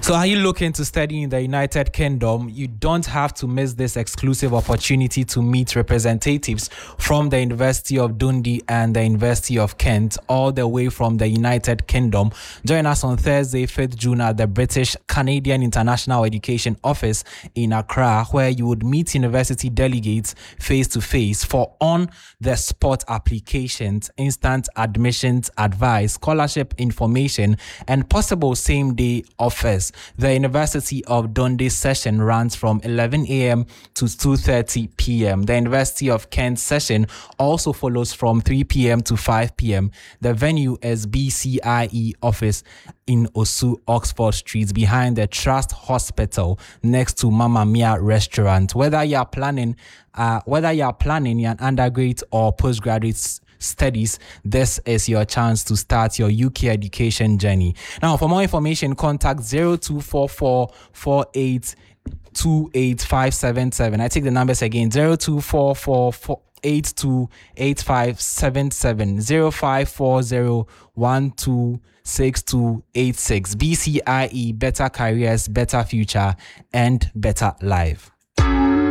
So are you looking to study in the United Kingdom? You don't have to miss this exclusive opportunity to meet representatives from the University of Dundee and the University of Kent, all the way from the United Kingdom. Join us on Thursday, 5th June at the British Canadian International Education Office in Accra, where you would meet university delegates face-to-face for on-the-spot applications, instant admissions advice, scholarship information, and possible same-day offers. The University of Dundee session runs from 11 a.m. to 2:30 p.m. The University of Kent session also follows from 3 p.m. to 5 p.m. The venue is BCIE office in Osu, Oxford Street, behind the Trust Hospital, next to Mamma Mia restaurant. Whether you are planning an undergraduate or postgraduate studies, this is your chance to start your UK education journey. Now, for more information, contact 0244 28577. I take the numbers again: 0244 828577, 0540 BCIE, better careers, better future, and better life.